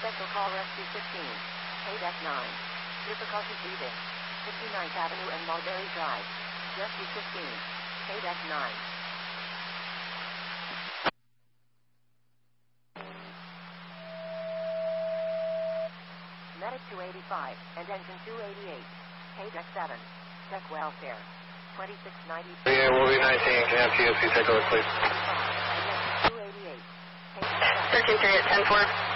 Special Call Rescue 15. KDEC 9. Difficulty breathing. 59th Avenue and Mulberry Drive. Rescue 15. KDEC 9. Medic 285 and engine 288. KDEC 7. Check welfare. 2690. Yeah, we'll be 19. Can I have TSC take over, please? 288. KDEC 7. 13-3 at 10-4.